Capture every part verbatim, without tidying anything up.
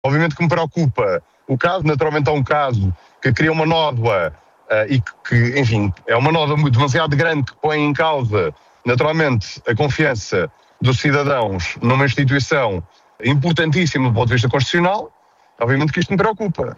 Obviamente que me preocupa o caso, naturalmente é um caso que cria uma nódoa uh, e que, que, enfim, é uma nódoa muito, demasiado grande que põe em causa, naturalmente, a confiança dos cidadãos numa instituição importantíssima do ponto de vista constitucional. Obviamente que isto me preocupa.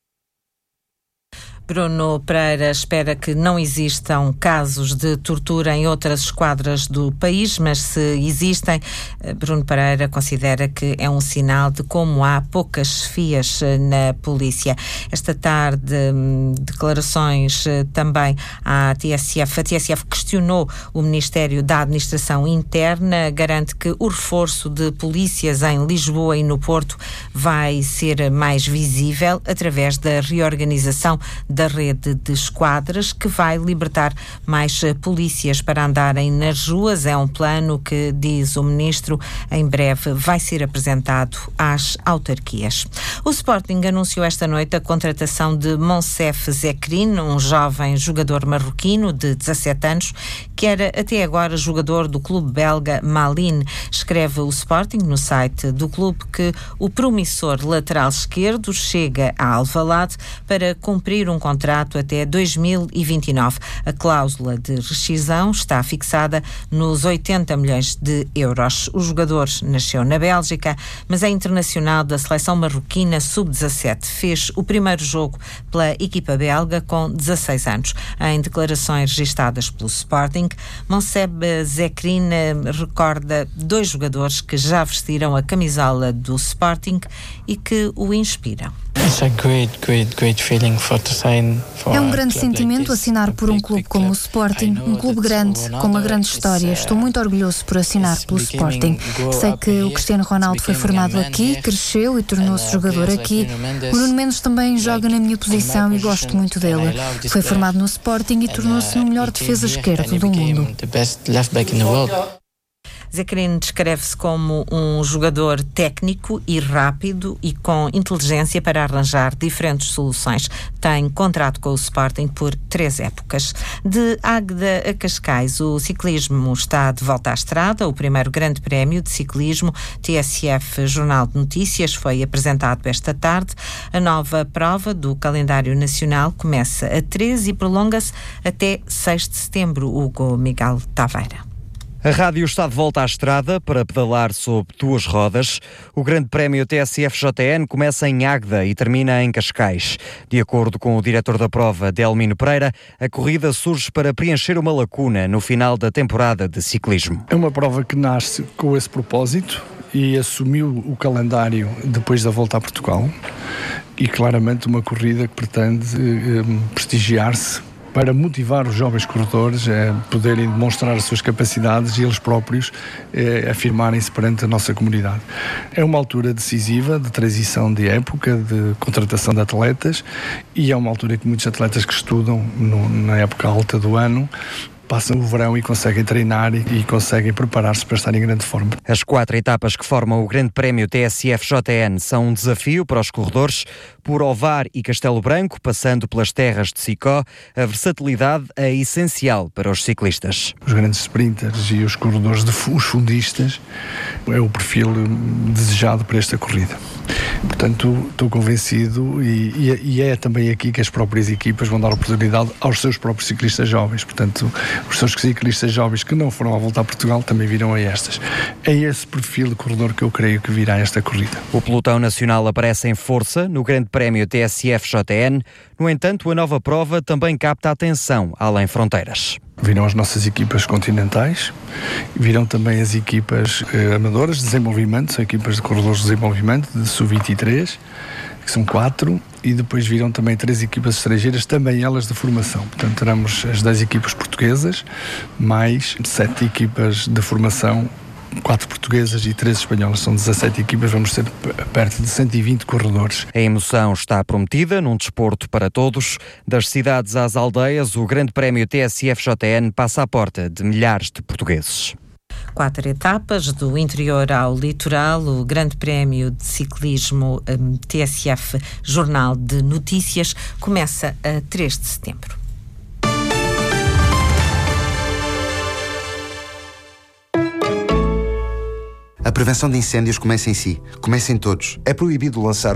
Bruno Pereira espera que não existam casos de tortura em outras esquadras do país, mas se existem, Bruno Pereira considera que é um sinal de como há poucas chefias na polícia. Esta tarde, declarações também à T S F. A T S F questionou o Ministério da Administração Interna, garante que o reforço de polícias em Lisboa e no Porto vai ser mais visível através da reorganização da rede de esquadras, que vai libertar mais polícias para andarem nas ruas. É um plano que, diz o Ministro, em breve vai ser apresentado às autarquias. O Sporting anunciou esta noite a contratação de Monsef Zekrin, um jovem jogador marroquino de dezassete anos, que era até agora jogador do clube belga Malines. Escreve o Sporting no site do clube que o promissor lateral esquerdo chega a Alvalade para cumprir um contrato até dois mil e vinte e nove. A cláusula de rescisão está fixada nos oitenta milhões de euros. O jogador nasceu na Bélgica, mas é internacional da seleção marroquina sub dezassete. Fez o primeiro jogo pela equipa belga com dezasseis anos. Em declarações registadas pelo Sporting, Monsef Zekrin recorda dois jogadores que já vestiram a camisola do Sporting e que o inspiram. É um grande sentimento assinar por um clube como o Sporting, um clube grande, com uma grande história. Estou muito orgulhoso por assinar pelo Sporting. Sei que o Cristiano Ronaldo foi formado aqui, cresceu e tornou-se jogador aqui. O Nuno Mendes também joga na minha posição e gosto muito dele. Foi formado no Sporting e tornou-se no melhor defesa esquerdo do mundo. Zekrin descreve-se como um jogador técnico e rápido e com inteligência para arranjar diferentes soluções. Tem contrato com o Sporting por três épocas. De Águeda a Cascais, o ciclismo está de volta à estrada. O primeiro grande prémio de ciclismo, T S F Jornal de Notícias, foi apresentado esta tarde. A nova prova do calendário nacional começa a treze e prolonga-se até seis de setembro. Hugo Miguel Taveira. A rádio está de volta à estrada para pedalar sob duas rodas. O Grande Prémio T S F J N começa em Águeda e termina em Cascais. De acordo com o diretor da prova, Delmino Pereira, a corrida surge para preencher uma lacuna no final da temporada de ciclismo. É uma prova que nasce com esse propósito e assumiu o calendário depois da volta a Portugal e claramente uma corrida que pretende eh, prestigiar-se para motivar os jovens corredores a poderem demonstrar as suas capacidades e eles próprios eh, afirmarem-se perante a nossa comunidade. É uma altura decisiva de transição de época, de contratação de atletas, e é uma altura que muitos atletas que estudam no, na época alta do ano passam o verão e conseguem treinar e, e conseguem preparar-se para estar em grande forma. As quatro etapas que formam o Grande Prémio T S F J N são um desafio para os corredores. Por Ovar e Castelo Branco, passando pelas terras de Sicó, a versatilidade é essencial para os ciclistas. Os grandes sprinters e os corredores, de, os fundistas, é o perfil desejado para esta corrida. Portanto, estou convencido e, e, e é também aqui que as próprias equipas vão dar oportunidade aos seus próprios ciclistas jovens. Portanto, os seus ciclistas jovens que não foram à volta a Portugal também virão a estas. É esse perfil de corredor que eu creio que virá a esta corrida. O pelotão nacional aparece em força no Grande Prémio T S F J N. No entanto, a nova prova também capta a atenção além fronteiras. Virão as nossas equipas continentais, virão também as equipas eh, amadoras de desenvolvimento, são equipas de corredores de desenvolvimento, de sub vinte e três, que são quatro, e depois virão também três equipas estrangeiras, também elas de formação. Portanto, teremos as dez equipas portuguesas, mais sete equipas de formação, quatro portuguesas e três espanholas. São dezassete equipas, vamos ter perto de cento e vinte corredores. A emoção está prometida num desporto para todos. Das cidades às aldeias, o Grande Prémio T S F J N passa à porta de milhares de portugueses. Quatro etapas, do interior ao litoral, o Grande Prémio de Ciclismo um, T S F Jornal de Notícias começa a três de setembro. A prevenção de incêndios começa em si. Começa em todos. É proibido lançar